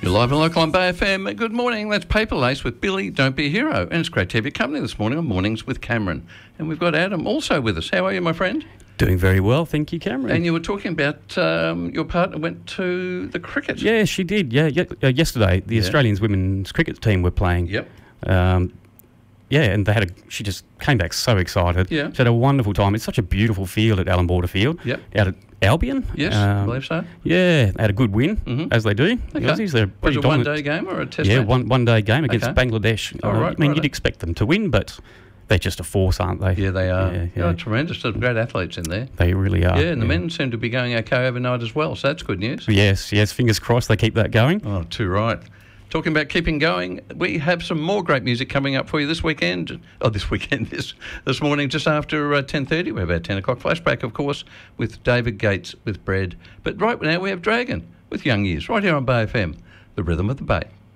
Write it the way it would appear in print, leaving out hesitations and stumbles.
You're live and local on Bay FM. Good morning. That's Paper Lace with Billy, Don't Be a Hero. And it's great to have your company this morning on Mornings with Cameron. And we've got Adam also with us. How are you, my friend? Doing very well, thank you, Cameron. And you were talking about your partner went to the cricket. Yeah, she did. Yesterday, the Australians women's cricket team were playing. Yep. And she just came back so excited. Yeah. She had a wonderful time. It's such a beautiful field at Allan Border Field. Yep. Out at Albion. Yes, I believe so. Yeah, had a good win, as they do. Okay. The Aussies, they're Was pretty it a dominant. one-day game or a test Yeah, match? one-day game against Okay. Bangladesh. Oh, right, you'd expect them to win, but they're just a force, aren't they? Yeah, they are. Yeah. Oh, tremendous. Some great athletes in there. They really are. Yeah, and the men seem to be going okay overnight as well, so that's good news. Yes, fingers crossed they keep that going. Oh, too right. Talking about keeping going, we have some more great music coming up for you this weekend. This morning, just after 10:30. We have our 10 o'clock flashback, of course, with David Gates with Bread. But right now we have Dragon with Young Years, right here on Bay FM, the rhythm of the Bay.